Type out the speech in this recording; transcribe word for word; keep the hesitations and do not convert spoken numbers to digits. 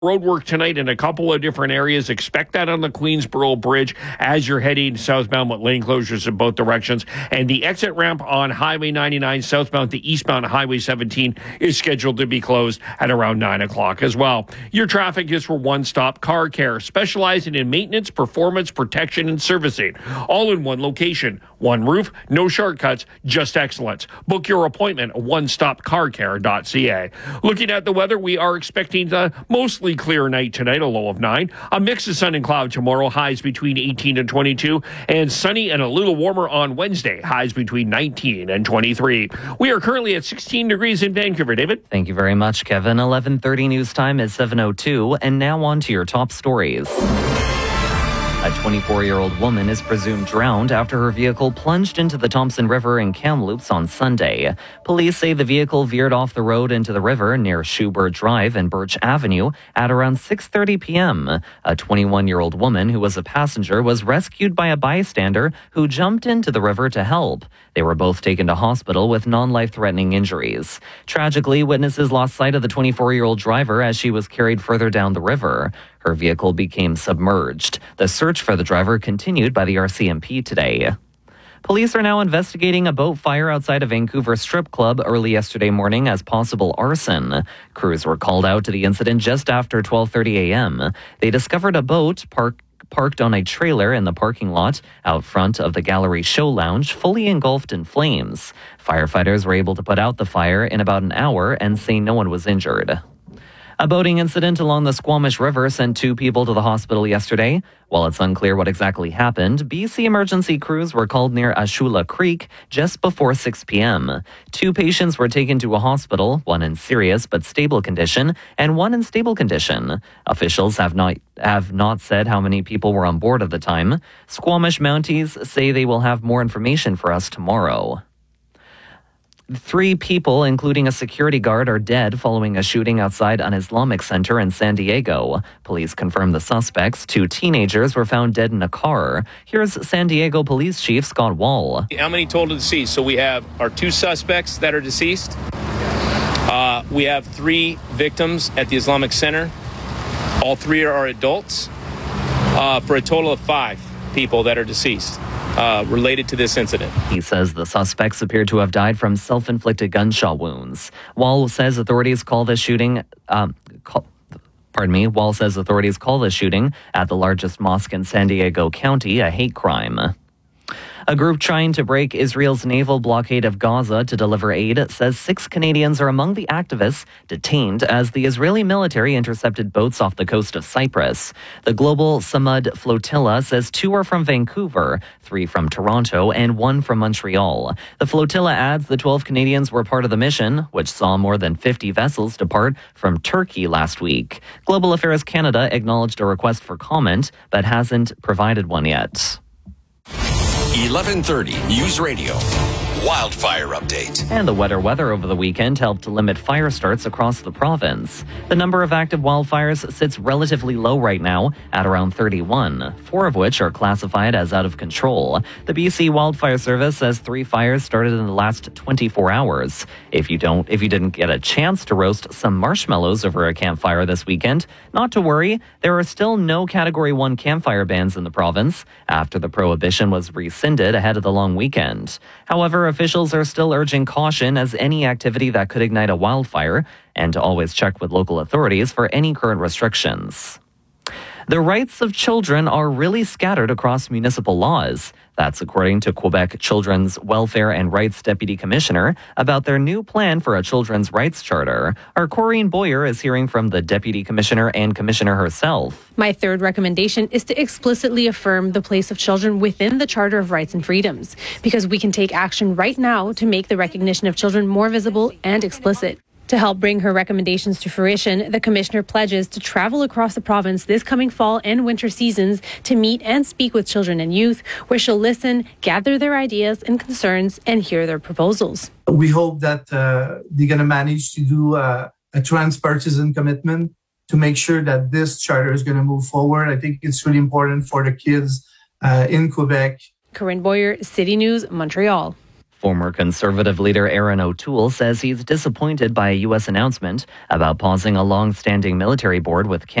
Road work tonight in a couple of different areas. Expect that on the Queensboro Bridge as you're heading southbound with lane closures in both directions. And the exit ramp on Highway ninety-nine southbound to eastbound Highway seventeen is scheduled to be closed at around nine o'clock as well. Your traffic is for One Stop Car Care, specializing in maintenance, performance, protection, and servicing. All in one location. One roof, no shortcuts, just excellence. Book your appointment at one stop car care dot c a. Looking at the weather, we are expecting a mostly clear night tonight, a low of nine. A mix of sun and cloud tomorrow, highs between eighteen and twenty-two. And sunny and a little warmer on Wednesday, highs between nineteen and twenty-three. We are currently at sixteen degrees in Vancouver. David? Thank you very much, Kevin. eleven thirty news time is seven oh two. And now on to your top stories. A twenty-four-year-old woman is presumed drowned after her vehicle plunged into the Thompson River in Kamloops on Sunday. Police say the vehicle veered off the road into the river near Shoebird Drive and Birch Avenue at around six thirty p.m. A twenty-one-year-old woman who was a passenger was rescued by a bystander who jumped into the river to help. They were both taken to hospital with non-life-threatening injuries. Tragically, witnesses lost sight of the twenty-four-year-old driver as she was carried further down the river. Her vehicle became submerged. The search for the driver continued by the R C M P today. Police are now investigating a boat fire outside a Vancouver strip club early yesterday morning as possible arson. Crews were called out to the incident just after twelve thirty a.m. They discovered a boat parked parked on a trailer in the parking lot out front of the Gallery Show Lounge, fully engulfed in flames. Firefighters were able to put out the fire in about an hour and say no one was injured. A boating incident along the Squamish River sent two people to the hospital yesterday. While it's unclear what exactly happened, B C emergency crews were called near Ashula Creek just before six p.m. Two patients were taken to a hospital, one in serious but stable condition, and one in stable condition. Officials have not have not said how many people were on board at the time. Squamish Mounties say they will have more information for us tomorrow. Three people, including a security guard, are dead following a shooting outside an Islamic center in San Diego. Police confirmed the suspects, two teenagers, were found dead in a car. Here's San Diego Police Chief Scott Wall. How many total deceased? So we have our two suspects that are deceased. Uh, we have three victims at the Islamic Center. All three are adults, uh, for a total of five people that are deceased. Uh, related to this incident. He says the suspects appear to have died from self-inflicted gunshot wounds. Wall says authorities call the shooting... Um, call, pardon me. Wall says authorities call the shooting at the largest mosque in San Diego County a hate crime. A group trying to break Israel's naval blockade of Gaza to deliver aid says six Canadians are among the activists detained as the Israeli military intercepted boats off the coast of Cyprus. The Global Samud Flotilla says two are from Vancouver, three from Toronto, and one from Montreal. The flotilla adds the twelve Canadians were part of the mission, which saw more than fifty vessels depart from Turkey last week. Global Affairs Canada acknowledged a request for comment, but hasn't provided one yet. eleven thirty News Radio. Wildfire update. And the wetter weather over the weekend helped to limit fire starts across the province. The number of active wildfires sits relatively low right now at around thirty-one, four of which are classified as out of control. The B C Wildfire Service says three fires started in the last twenty-four hours. If you don't, if you didn't get a chance to roast some marshmallows over a campfire this weekend, not to worry, there are still no Category one campfire bans in the province after the prohibition was rescinded ahead of the long weekend. However, officials are still urging caution as any activity that could ignite a wildfire, and to always check with local authorities for any current restrictions. The rights of children are really scattered across municipal laws. That's according to Quebec Children's Welfare and Rights Deputy Commissioner about their new plan for a children's rights charter. Our Corrine Boyer is hearing from the Deputy Commissioner and Commissioner herself. My third recommendation is to explicitly affirm the place of children within the Charter of Rights and Freedoms, because we can take action right now to make the recognition of children more visible and explicit. To help bring her recommendations to fruition, the Commissioner pledges to travel across the province this coming fall and winter seasons to meet and speak with children and youth, where she'll listen, gather their ideas and concerns, and hear their proposals. We hope that uh, they're going to manage to do uh, a transpartisan commitment to make sure that this charter is going to move forward. I think it's really important for the kids uh, in Quebec. Corinne Boyer, City News, Montreal. Former Conservative leader Aaron O'Toole says he's disappointed by a U S announcement about pausing a long-standing military board with Canada.